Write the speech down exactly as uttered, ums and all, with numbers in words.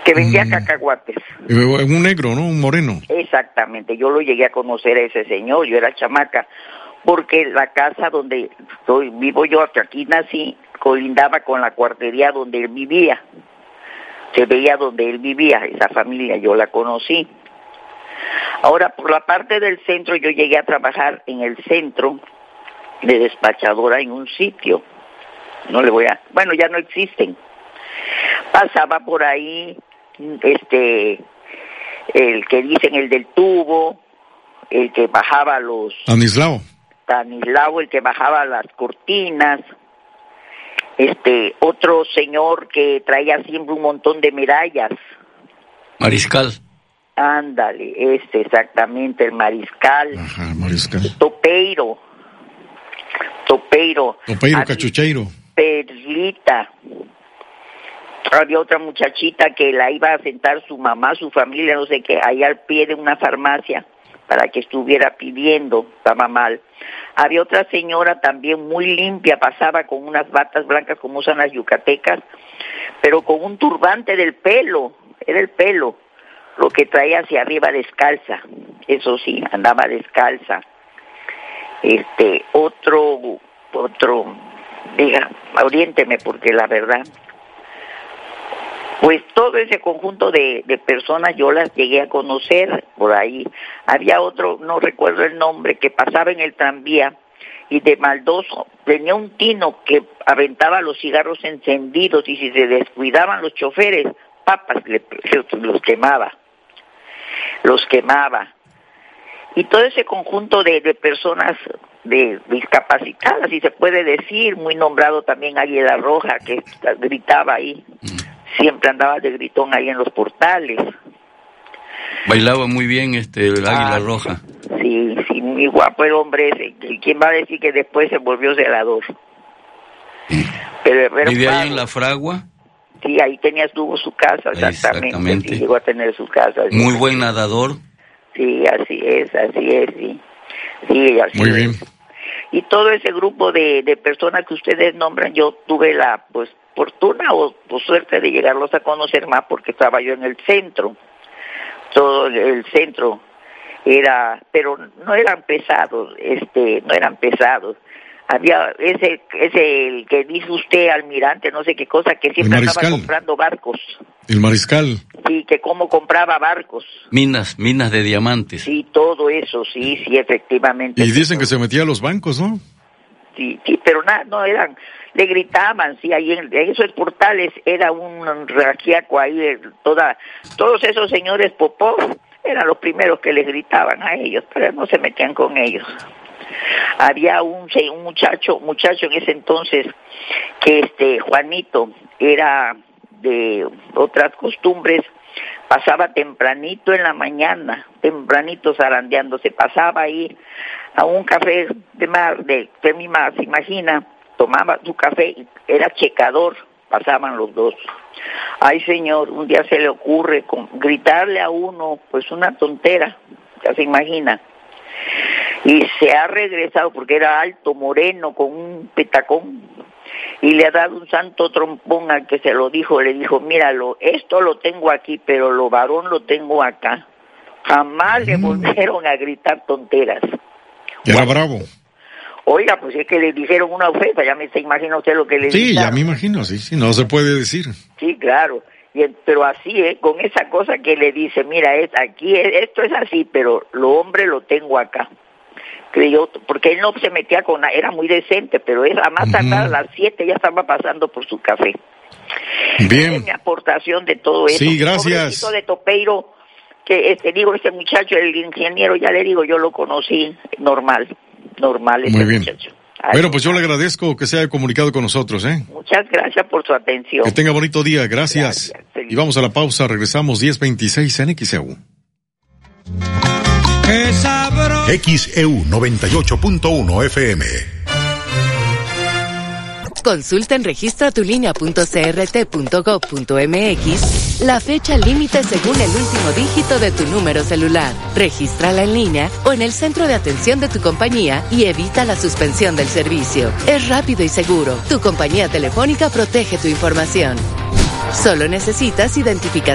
que vendía Mm. cacahuates. Un negro, ¿no? Un moreno. Exactamente, yo lo llegué a conocer a ese señor, yo era chamaca, porque la casa donde estoy, vivo yo, hasta aquí nací, colindaba con la cuartería donde él vivía. Se veía donde él vivía, esa familia, yo la conocí. Ahora, por la parte del centro, yo llegué a trabajar en el centro de despachadora en un sitio. No le voy a... Bueno, ya no existen. Pasaba por ahí, este, el que dicen el del tubo, el que bajaba los... Anislao. Anislao, el que bajaba las cortinas, este, otro señor que traía siempre un montón de medallas. Mariscal. Ándale, este, exactamente, el mariscal. Ajá, mariscal. Topeiro. Topeiro. Topeiro, Había cachucheiro. Perlita. Había otra muchachita que la iba a sentar su mamá, su familia, no sé qué, ahí al pie de una farmacia para que estuviera pidiendo, estaba mal. Había otra señora también muy limpia, pasaba con unas batas blancas como usan las yucatecas, pero con un turbante del pelo, era el pelo, lo que traía hacia arriba descalza, eso sí, andaba descalza. Este, otro, otro, diga, oriénteme porque la verdad... Pues todo ese conjunto de, de personas yo las llegué a conocer por ahí. Había otro, no recuerdo el nombre, que pasaba en el tranvía y de maldoso tenía un tino que aventaba los cigarros encendidos y si se descuidaban los choferes, papas, le, los quemaba. Los quemaba. Y todo ese conjunto de, de personas de discapacitadas, si se puede decir, muy nombrado también Águila Roja, que gritaba ahí. Siempre andaba de gritón ahí en los portales. Bailaba muy bien este el Águila ah, Roja. Sí, sí, muy guapo el hombre ese. ¿Quién va a decir que después se volvió celador? Sí. Pero, pero ¿Vivía claro, ahí en La Fragua? Sí, ahí tenía, tuvo su casa, exactamente. Exactamente. Sí, llegó a tener su casa. Sí. Muy buen nadador. Sí, así es, así es, sí. Sí, así Muy es. bien. Y todo ese grupo de, de personas que ustedes nombran, yo tuve la, pues, fortuna o por suerte de llegarlos a conocer más porque estaba yo en el centro. Todo el centro era, pero no eran pesados, este, no eran pesados. Había ese, ese el que dice usted, almirante, no sé qué cosa, que siempre andaba comprando barcos. El mariscal. Sí, que cómo compraba barcos. Minas, minas de diamantes. Sí, todo eso, sí, sí, efectivamente. Y dicen que se metía a los bancos, ¿no? Sí, sí, pero nada, no eran, le gritaban, sí, ahí en, en esos portales era un raquiaco ahí, toda, todos esos señores popó eran los primeros que les gritaban a ellos, pero no se metían con ellos. Había un, un muchacho, muchacho en ese entonces, que este, Juanito, era de otras costumbres, pasaba tempranito en la mañana, tempranito zarandeando, se pasaba ahí a un café de mar, de Femima, se imagina, tomaba su café y era checador, pasaban los dos. Ay señor, un día se le ocurre con, gritarle a uno, pues una tontera, ya se imagina, y se ha regresado porque era alto, moreno, con un petacón, y le ha dado un santo trompón al que se lo dijo, le dijo, míralo, esto lo tengo aquí, pero lo varón lo tengo acá. Jamás mm. le volvieron a gritar tonteras. Era bueno, bravo. Oiga, pues es que le dijeron una ofensa, ya me se imagina usted lo que le Sí, gritaron. ya me imagino, sí, sí, no se puede decir. Sí, claro, y, pero así, ¿eh? Con esa cosa que le dice, mira, es, aquí es, esto es así, pero lo hombre lo tengo acá. Creyó, porque él no se metía con nada, era muy decente, pero es a más tardar uh-huh. a las siete ya estaba pasando por su café. Bien. Esa es mi aportación de todo eso. Sí, gracias. Pobrecito de Topeiro, que este, digo, ese muchacho, el ingeniero, ya le digo, yo lo conocí normal, normal ese muy bien. muchacho. Ay, bueno, pues yo le agradezco que se haya comunicado con nosotros, ¿eh? Muchas gracias por su atención. Que tenga bonito día, gracias. gracias y vamos a la pausa, regresamos diez veintiséis en X E U. X E U noventa y ocho punto uno F M. Consulta en registra tu línea punto c r t punto gov punto m x la fecha límite según el último dígito de tu número celular. Regístrala en línea o en el centro de atención de tu compañía y evita la suspensión del servicio. Es rápido y seguro. Tu compañía telefónica protege tu información. Solo necesitas identificación